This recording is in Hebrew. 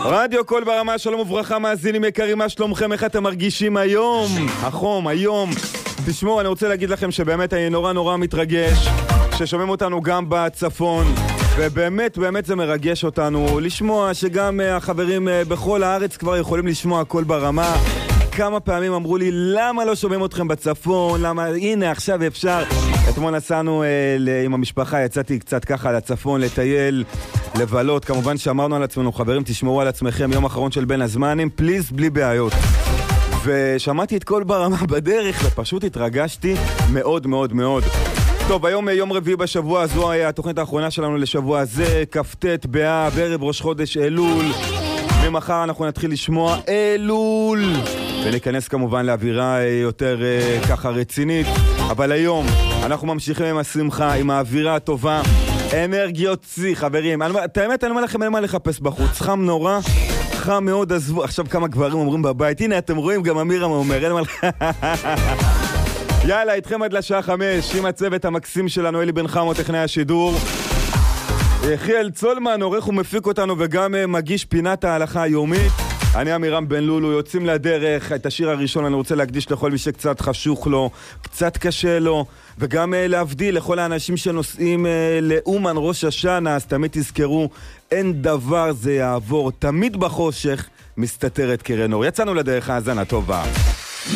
רדיו קול ברמה, שלום וברכה מאזינים יקרים, מה שלומכם? איך אתם מרגישים היום? החום, היום. תשמעו, אני רוצה להגיד לכם שבאמת אני נורא מתרגש ששומעים אותנו גם בצפון, ובאמת זה מרגש אותנו לשמוע שגם החברים בכל הארץ כבר יכולים לשמוע קול ברמה. כמה פעמים אמרו לי, למה לא שומעים אתכם בצפון? למה? הנה, עכשיו אפשר. אתמול נסענו עם המשפחה, יצאתי קצת ככה לצפון, לטייל, לבלות. כמובן שאמרנו על עצמנו, חברים, תשמעו על עצמכם, יום אחרון של בין הזמנים, פליז, בלי בעיות. ושמעתי את קול ברמה בדרך, ופשוט התרגשתי מאוד. טוב, היום יום רביעי בשבוע, זו התוכנית האחרונה שלנו לשבוע הזה, כ"ט באב, בערב ראש חודש אלול. ממחר אנחנו נתחיל לשמוע אלול, וניכנס כמובן לאווירה יותר ככה רצינית. אבל היום אנחנו ממשיכים עם השמחה, עם האווירה הטובה, אנרגיות צי, חברים. את האמת, אני אומר לכם, אין מה לחפש בחוץ, חם נורא, חם מאוד, עזבו. עכשיו כמה גברים אומרים בבית, הנה אתם רואים, גם אמירם אומר, אין מה יאללה, איתכם עד לשעה 5, עם הצוות המקסים שלנו, אלי בן חמו, טכנאי השידור, יחיאל צולמן, עורך ומפיק אותנו וגם מגיש פינת ההלכה היומית. אני אמירם בן לולו, יוצאים לדרך. את השיר הראשון אני רוצה להקדיש לכל מי שקצת חשוך לו, קצת קשה לו, וגם להבדיל לכל האנשים שנוסעים לאומן ראש השנה. אז תמיד תזכרו, אין דבר זה יעבור, תמיד בחושך מסתתרת קרן אור. יצאנו לדרך, האזנה טובה.